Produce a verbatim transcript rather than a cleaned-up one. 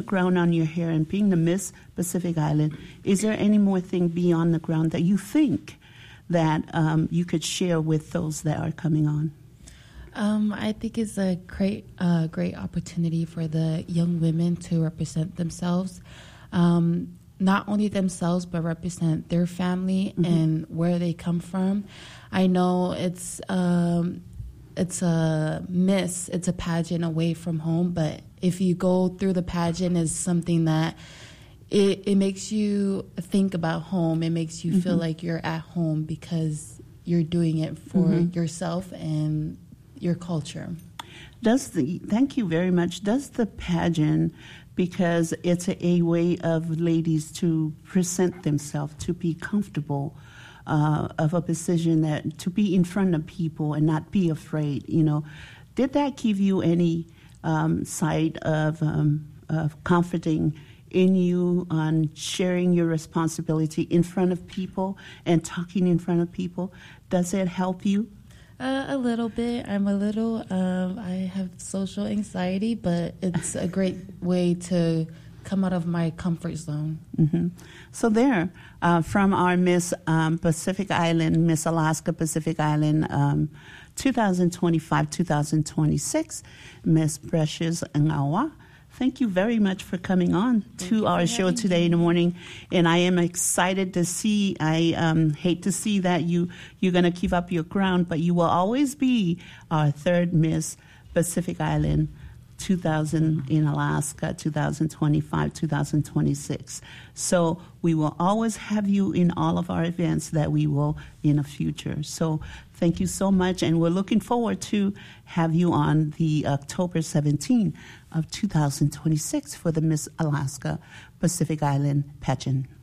crown on your hair and being the Miss Pacific Island, is there any more thing beyond the crown that you think that um, you could share with those that are coming on? Um, I think it's a great, uh, great opportunity for the young women to represent themselves, um, not only themselves, but represent their family mm-hmm. and where they come from. I know it's um, it's a miss, it's a pageant away from home, but if you go through the pageant, it's something that it, it makes you think about home. It makes you mm-hmm. feel like you're at home because you're doing it for mm-hmm. yourself and your culture. Does the thank you very much. Does the pageant, because it's a, a way of ladies to present themselves, to be comfortable uh, of a position, that to be in front of people and not be afraid, you know, did that give you any um, side of, um, of comforting in you on sharing your responsibility in front of people and talking in front of people? Does it help you? Uh, a little bit. I'm a little, um, I have social anxiety, but it's a great way to come out of my comfort zone. Mm-hmm. So there, uh, from our Miss um, Pacific Island, Miss Alaska Pacific Island, um, twenty twenty-five twenty twenty-six, Miss Precious Ngawa. Thank you very much for coming on Thank to our show today me. in the morning. And I am excited to see, I um, hate to see that you, you're going to keep up your ground, but you will always be our third Miss Pacific Island two thousand in Alaska, twenty twenty-five twenty twenty-six. So we will always have you in all of our events that we will in the future. So thank you so much, and we're looking forward to have you on the October seventeenth of two thousand twenty-six for the Miss Alaska Pacific Island pageant.